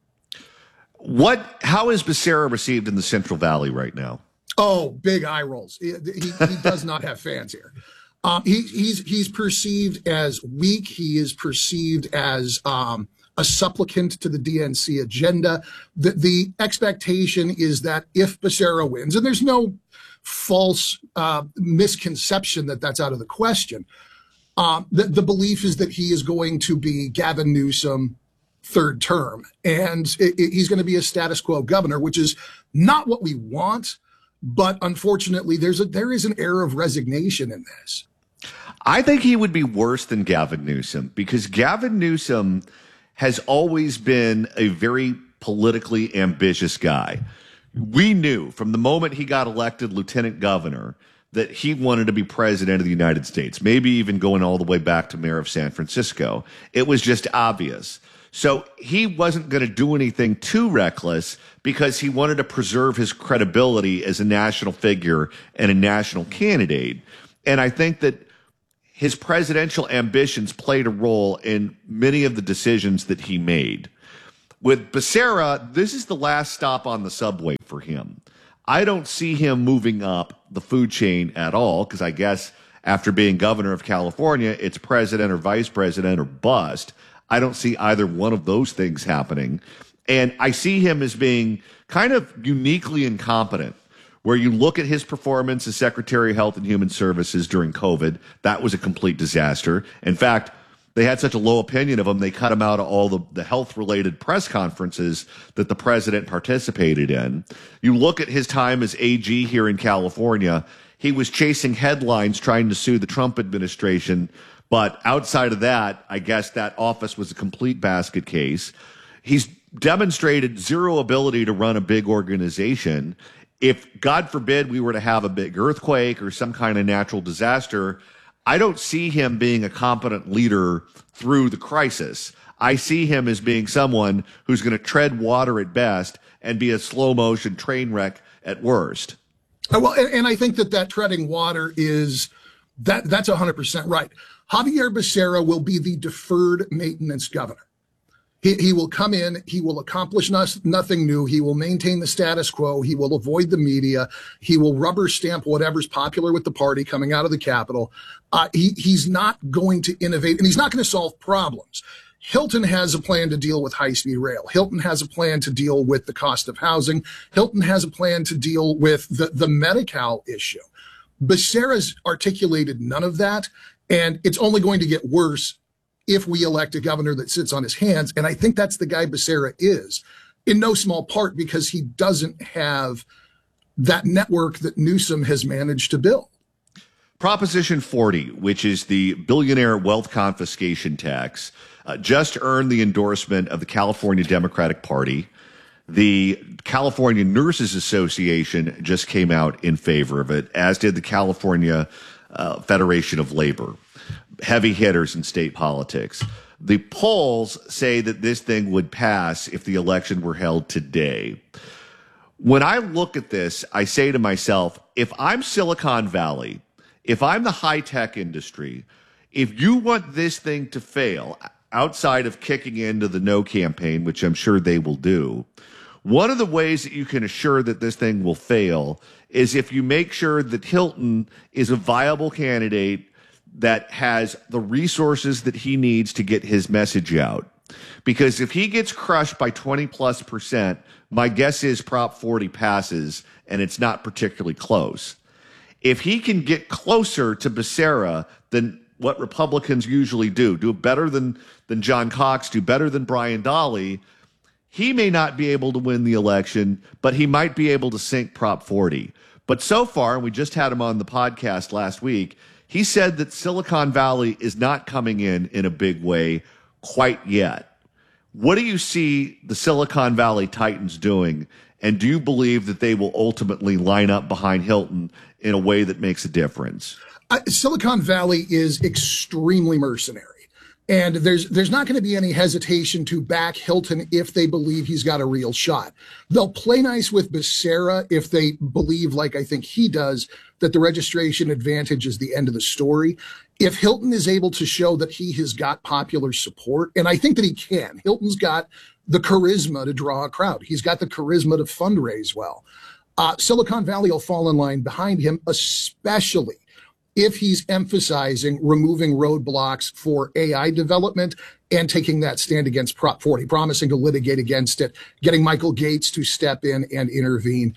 How is Becerra received in the Central Valley right now? Oh, big eye rolls. He does not have fans here. He's perceived as weak. He is perceived as a supplicant to the DNC agenda. The expectation is that if Becerra wins, and there's no false misconception that that's out of the question, the belief is that he is going to be Gavin Newsom third term, and he's going to be a status quo governor, which is not what we want. But unfortunately, there is an air of resignation in this. I think he would be worse than Gavin Newsom, because Gavin Newsom has always been a very politically ambitious guy. We knew from the moment he got elected lieutenant governor that he wanted to be president of the United States, maybe even going all the way back to mayor of San Francisco. It was just obvious. So he wasn't going to do anything too reckless because he wanted to preserve his credibility as a national figure and a national candidate. And I think that his presidential ambitions played a role in many of the decisions that he made. With Becerra, this is the last stop on the subway for him. I don't see him moving up the food chain at all, because I guess after being governor of California, it's president or vice president or bust. I don't see either one of those things happening. And I see him as being kind of uniquely incompetent, where you look at his performance as Secretary of Health and Human Services during COVID. That was a complete disaster. In fact, they had such a low opinion of him, they cut him out of all the health-related press conferences that the president participated in. You look at his time as AG here in California, he was chasing headlines trying to sue the Trump administration. But outside of that, I guess that office was a complete basket case. He's demonstrated zero ability to run a big organization. If, God forbid, we were to have a big earthquake or some kind of natural disaster, I don't see him being a competent leader through the crisis. I see him as being someone who's going to tread water at best and be a slow motion train wreck at worst. Well, and I think that treading water is that's 100% right. Javier Becerra will be the deferred maintenance governor. He will come in, he will accomplish nothing new, he will maintain the status quo, he will avoid the media, he will rubber stamp whatever's popular with the party coming out of the Capitol. He's not going to innovate, and he's not going to solve problems. Hilton has a plan to deal with high-speed rail. Hilton has a plan to deal with the cost of housing. Hilton has a plan to deal with the Medi-Cal issue. Becerra's articulated none of that, and it's only going to get worse if we elect a governor that sits on his hands. And I think that's the guy Becerra is, in no small part because he doesn't have that network that Newsom has managed to build. Proposition 40, which is the billionaire wealth confiscation tax, just earned the endorsement of the California Democratic Party. The California Nurses Association just came out in favor of it, as did the California Federation of Labor. Heavy hitters in state politics. The polls say that this thing would pass if the election were held today. When I look at this, I say to myself, if I'm Silicon Valley, if I'm the high-tech industry, if you want this thing to fail, outside of kicking into the no campaign, which I'm sure they will do, one of the ways that you can assure that this thing will fail is if you make sure that Hilton is a viable candidate that has the resources that he needs to get his message out. Because if he gets crushed by 20+%, my guess is Prop 40 passes, and it's not particularly close. If he can get closer to Becerra than what Republicans usually do better than John Cox, do better than Brian Dahle, he may not be able to win the election, but he might be able to sink Prop 40. But so far, and we just had him on the podcast last week, he said that Silicon Valley is not coming in a big way quite yet. What do you see the Silicon Valley Titans doing? And do you believe that they will ultimately line up behind Hilton in a way that makes a difference? Silicon Valley is extremely mercenary. And there's not going to be any hesitation to back Hilton if they believe he's got a real shot. They'll play nice with Becerra if they believe, like I think he does, that the registration advantage is the end of the story. If Hilton is able to show that he has got popular support, and I think that he can, Hilton's got the charisma to draw a crowd. He's got the charisma to fundraise well. Silicon Valley will fall in line behind him, especially if he's emphasizing removing roadblocks for AI development and taking that stand against Prop 40, promising to litigate against it, getting Michael Gates to step in and intervene.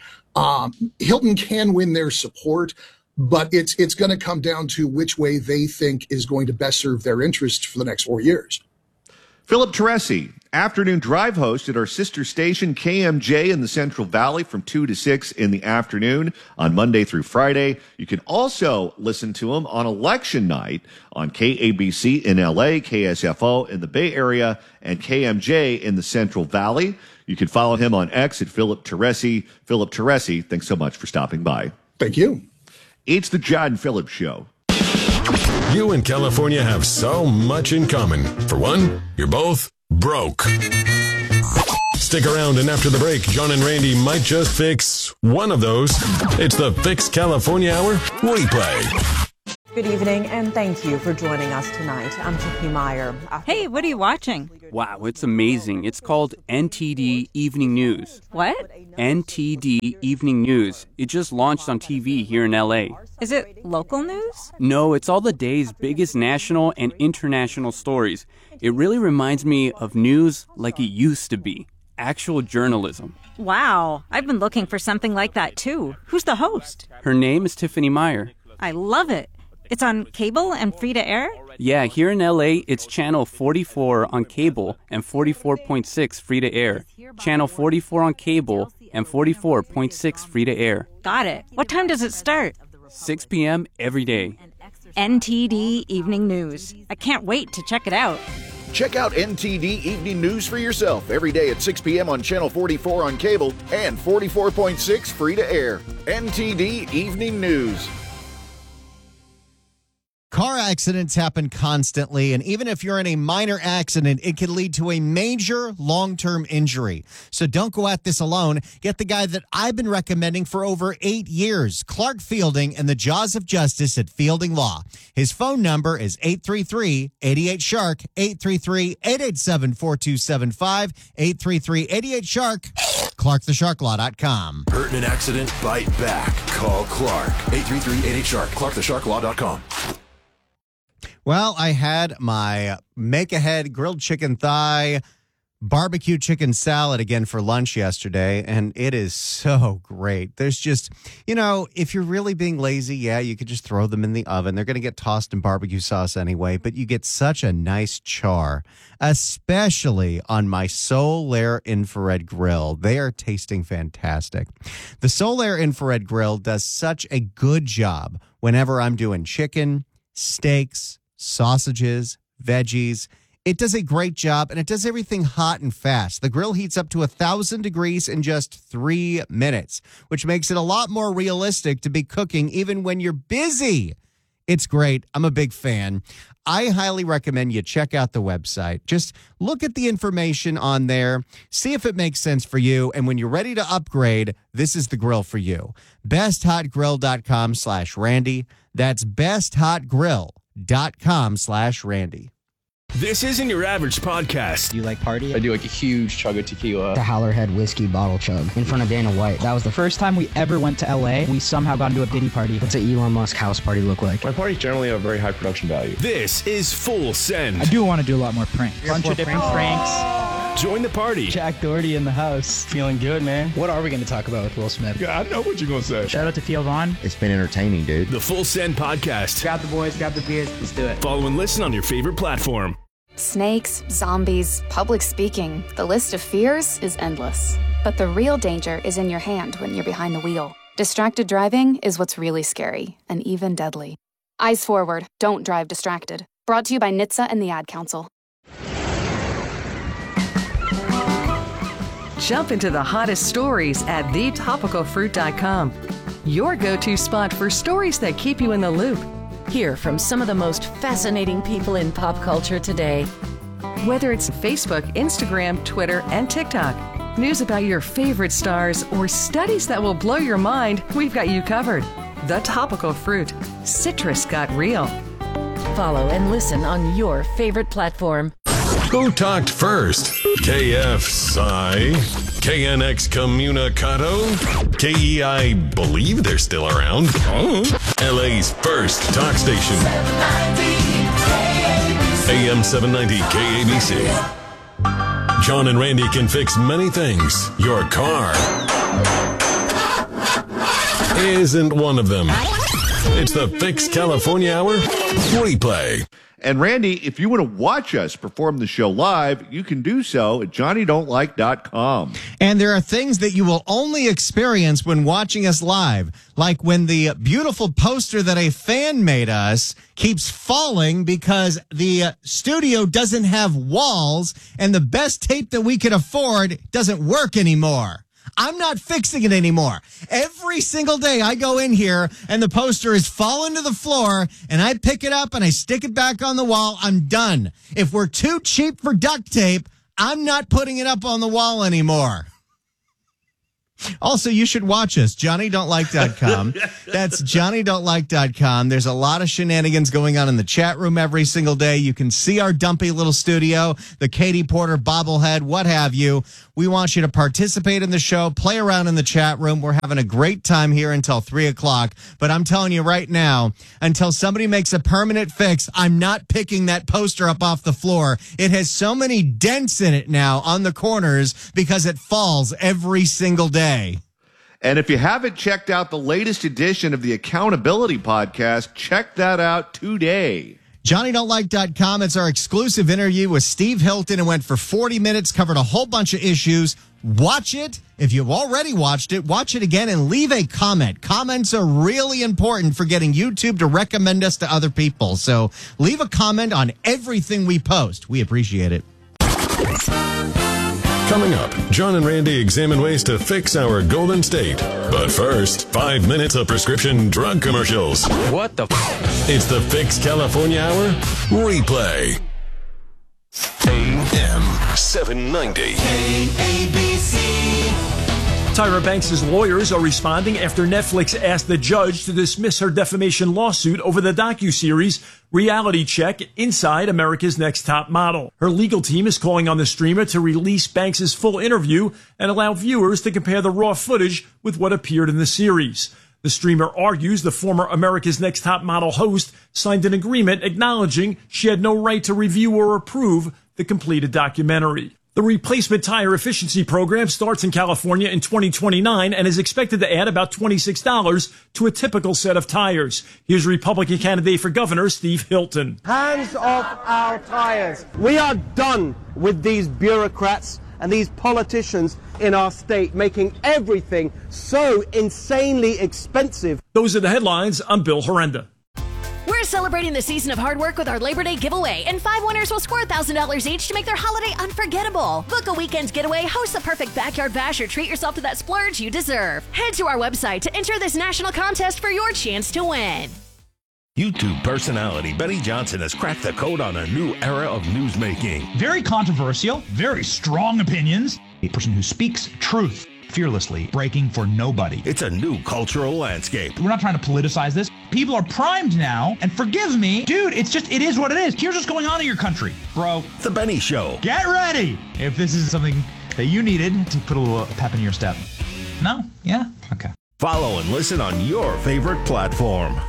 Hilton can win their support, but it's going to come down to which way they think is going to best serve their interests for the next 4 years. Philip Teresi, afternoon drive host at our sister station KMJ in the Central Valley from 2 to 6 in the afternoon on Monday through Friday. You can also listen to him on election night on KABC in LA, KSFO in the Bay Area, and KMJ in the Central Valley. You can follow him on X at Philip Teresi. Philip Teresi, thanks so much for stopping by. Thank you. It's the John Phillips Show. You and California have so much in common. For one, you're both broke. Stick around, and after the break, John and Randy might just fix one of those. It's the Fix California Hour replay. Good evening, and thank you for joining us tonight. I'm Chippy Meyer. Hey, what are you watching? Wow, it's amazing. It's called NTD Evening News. What? NTD Evening News. It just launched on TV here in LA. Is it local news? No, it's all the day's biggest national and international stories. It really reminds me of news like it used to be. Actual journalism. Wow, I've been looking for something like that too. Who's the host? Her name is Tiffany Meyer. I love it. It's on cable and free to air? Yeah, here in LA, it's channel 44 on cable and 44.6 free to air. Channel 44 on cable and 44.6 free to air. Got it. What time does it start? 6 p.m. every day. NTD Evening News. I can't wait to check it out. Check out NTD Evening News for yourself every day at 6 p.m. on Channel 44 on cable and 44.6 free to air. NTD Evening News. Car accidents happen constantly, and even if you're in a minor accident, it can lead to a major long-term injury. So don't go at this alone. Get the guy that I've been recommending for over 8 years, Clark Fielding and the Jaws of Justice at Fielding Law. His phone number is 833-88-SHARK, 833-887-4275, 833-88-SHARK, ClarkTheSharkLaw.com. Hurt in an accident? Bite back. Call Clark. 833-88-SHARK. ClarkTheSharkLaw.com. Well, I had my make-ahead grilled chicken thigh barbecue chicken salad again for lunch yesterday, and it is so great. There's just, if you're really being lazy, yeah, you could just throw them in the oven. They're going to get tossed in barbecue sauce anyway, but you get such a nice char, especially on my Solaire infrared grill. They are tasting fantastic. The Solaire infrared grill does such a good job whenever I'm doing chicken, steaks, sausages, veggies. It does a great job, and it does everything hot and fast. The grill heats up to 1,000 degrees in just 3 minutes, which makes it a lot more realistic to be cooking even when you're busy. It's great. I'm a big fan. I highly recommend you check out the website. Just look at the information on there, see if it makes sense for you, and when you're ready to upgrade, this is the grill for you. BestHotGrill.com/Randy. That's BestHotGrill.com/Randy. This isn't your average podcast. Do you like party? I do like a huge chug of tequila. The Howlerhead whiskey bottle chug in front of Dana White. That was the first time we ever went to LA. We somehow got into a Diddy party. What's an Elon Musk house party look like? My parties generally have a very high production value. This is Full Send. I do want to do a lot more pranks. Bunch of different pranks. Join the party. Jack Doherty in the house. Feeling good, man. What are we going to talk about with Will Smith? Yeah, I know what you're going to say. Shout out to Theo Vaughn. It's been entertaining, dude. The Full Send podcast. Grab the boys, grab the beers. Let's do it. Follow and listen on your favorite platform. Snakes, zombies, public speaking. The list of fears is endless. But the real danger is in your hand when you're behind the wheel. Distracted driving is what's really scary and even deadly. Eyes forward. Don't drive distracted. Brought to you by NHTSA and the Ad Council. Jump into the hottest stories at thetopicalfruit.com. Your go-to spot for stories that keep you in the loop. Hear from some of the most fascinating people in pop culture today. Whether it's Facebook, Instagram, Twitter, and TikTok, news about your favorite stars, or studies that will blow your mind, we've got you covered. The Topical Fruit. Citrus got real. Follow and listen on your favorite platform. Who talked first? KF Psy, KNX Communicado, KEI believe they're still around. LA's first talk station. AM 790 KABC. John and Randy can fix many things. Your car isn't one of them. It's the Fix California Hour replay. And Randy, if you want to watch us perform the show live, you can do so at johnnydon'tlike.com. And there are things that you will only experience when watching us live, like when the beautiful poster that a fan made us keeps falling because the studio doesn't have walls and the best tape that we could afford doesn't work anymore. I'm not fixing it anymore. Every single day I go in here and the poster is falling to the floor and I pick it up and I stick it back on the wall. I'm done. If we're too cheap for duct tape, I'm not putting it up on the wall anymore. Also, you should watch us, JohnnyDon'tLike.com. That's JohnnyDon'tLike.com. There's a lot of shenanigans going on in the chat room every single day. You can see our dumpy little studio, the Katie Porter bobblehead, what have you. We want you to participate in the show, play around in the chat room. We're having a great time here until 3 o'clock. But I'm telling you right now, until somebody makes a permanent fix, I'm not picking that poster up off the floor. It has so many dents in it now on the corners because it falls every single day. And if you haven't checked out the latest edition of the Accountability Podcast, check that out today. JohnnyDon'tLike.com. It's our exclusive interview with Steve Hilton. It went for 40 minutes, covered a whole bunch of issues. Watch it. If you've already watched it, watch it again and leave a comment. Comments are really important for getting YouTube to recommend us to other people. So leave a comment on everything we post. We appreciate it. Coming up, John and Randy examine ways to fix our Golden State. But first, 5 minutes of prescription drug commercials. What the It's the Fix California Hour replay. AM 790. KABC. Tyra Banks' lawyers are responding after Netflix asked the judge to dismiss her defamation lawsuit over the docuseries Reality Check Inside America's Next Top Model. Her legal team is calling on the streamer to release Banks' full interview and allow viewers to compare the raw footage with what appeared in the series. The streamer argues the former America's Next Top Model host signed an agreement acknowledging she had no right to review or approve the completed documentary. The replacement tire efficiency program starts in California in 2029 and is expected to add about $26 to a typical set of tires. Here's Republican candidate for governor Steve Hilton. Hands off our tires. We are done with these bureaucrats and these politicians in our state making everything so insanely expensive. Those are the headlines. I'm Bill Horrenda. We're celebrating the season of hard work with our Labor Day giveaway, and 5 winners will score $1,000 each to make their holiday unforgettable. Book a weekend getaway, host the perfect backyard bash, or treat yourself to that splurge you deserve. Head to our website to enter this national contest for your chance to win. YouTube personality Benny Johnson has cracked the code on a new era of newsmaking. Very controversial, very strong opinions. A person who speaks truth fearlessly, breaking for nobody. It's a new cultural landscape. We're not trying to politicize this. People are primed now, and forgive me, dude, it is what it is. Here's what's going on in your country, bro. The Benny Show. Get ready if this is something that you needed to put a little pep in your step. No? Yeah? Okay. Follow and listen on your favorite platform.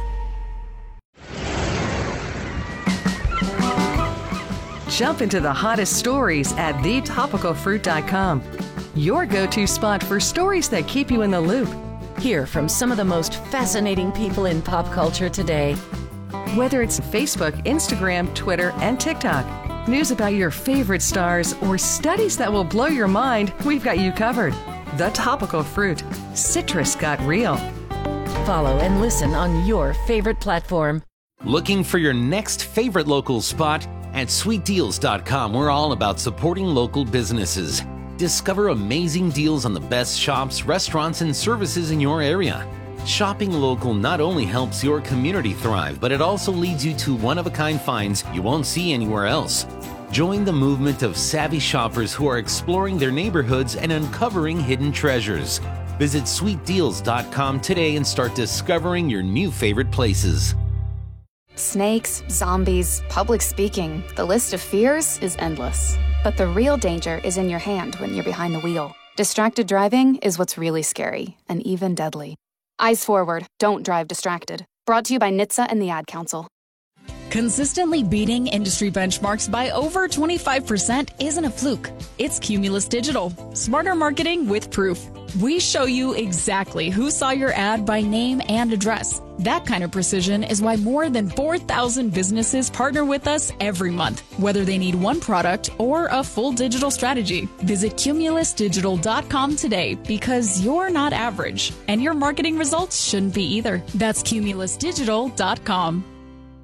Jump into the hottest stories at thetopicalfruit.com. Your go-to spot for stories that keep you in the loop. Hear from some of the most fascinating people in pop culture today. Whether it's Facebook, Instagram, Twitter, and TikTok, news about your favorite stars, or studies that will blow your mind, we've got you covered. The Topical Fruit. Citrus got real. Follow and listen on your favorite platform. Looking for your next favorite local spot? At sweetdeals.com, we're all about supporting local businesses. Discover amazing deals on the best shops, restaurants, and services in your area. Shopping local not only helps your community thrive, but it also leads you to one-of-a-kind finds you won't see anywhere else. Join the movement of savvy shoppers who are exploring their neighborhoods and uncovering hidden treasures. Visit sweetdeals.com today and start discovering your new favorite places. Snakes, zombies, public speaking, the list of fears is endless. But the real danger is in your hand when you're behind the wheel. Distracted driving is what's really scary and even deadly. Eyes forward, don't drive distracted. Brought to you by NHTSA and the Ad Council. Consistently beating industry benchmarks by over 25% isn't a fluke. It's Cumulus Digital. Smarter marketing with proof. We show you exactly who saw your ad by name and address. That kind of precision is why more than 4,000 businesses partner with us every month, whether they need one product or a full digital strategy. Visit cumulusdigital.com today because you're not average, and your marketing results shouldn't be either. That's cumulusdigital.com.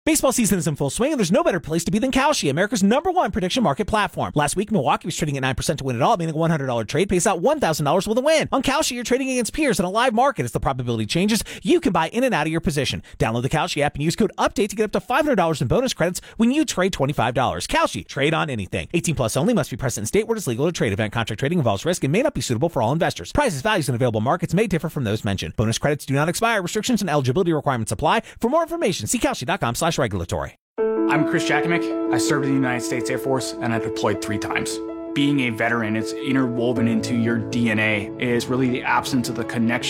Baseball season is in full swing, and there's no better place to be than Kalshi, America's #1 prediction market platform. Last week, Milwaukee was trading at 9% to win it all, meaning a $100 trade pays out $1,000 with a win. On Kalshi, you're trading against peers in a live market. As the probability changes, you can buy in and out of your position. Download the Kalshi app and use code UPDATE to get up to $500 in bonus credits when you trade $25. Kalshi, trade on anything. 18 plus only, must be present in state where it is legal to trade. Event contract trading involves risk and may not be suitable for all investors. Prices, values, and available markets may differ from those mentioned. Bonus credits do not expire. Restrictions and eligibility requirements apply. For more information, see Kalshi.com/regulatory. I'm Chris Jakimick. I served in the United States Air Force and I deployed 3 times. Being a veteran, it's interwoven into your DNA. It is really the absence of the connection